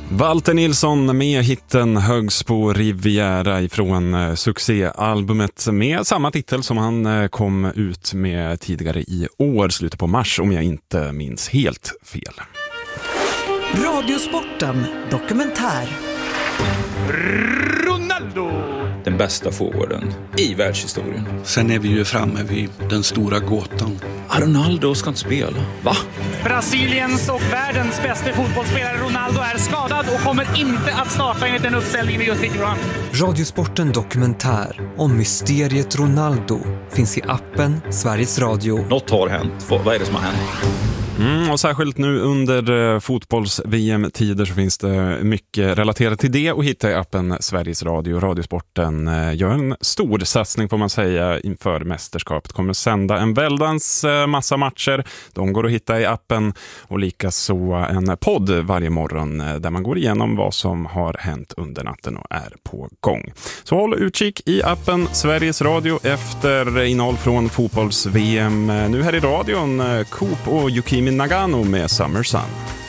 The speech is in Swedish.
Walter Nilsson med hitten Högsbo Riviera ifrån succéalbumet med samma titel som han kom ut med tidigare i år, slutet på mars om jag inte minns helt fel. Radiosporten dokumentär. Ronaldo! Den bästa forwarden i världshistorien. Sen är vi ju framme vid den stora gåtan. Ronaldo ska inte spela. Va? Brasiliens och världens bästa fotbollsspelare Ronaldo är skadad och kommer inte att starta enligt den uppställning vi just fick fram. Radiosporten dokumentär om mysteriet Ronaldo finns i appen Sveriges Radio. Något har hänt. Vad är det som har hänt? Och särskilt nu under fotbolls-VM-tider så finns det mycket relaterat till det och hitta i appen Sveriges Radio. Radiosporten gör en stor satsning får man säga inför mästerskapet. Kommer sända en väldans massa matcher. De går att hitta i appen och likaså en podd varje morgon där man går igenom vad som har hänt under natten och är på gång. Så håll utkik i appen Sveriges Radio efter innehåll från fotbolls-VM. Nu här i radion, Coop och Yukimi Nagano med Summer Sun.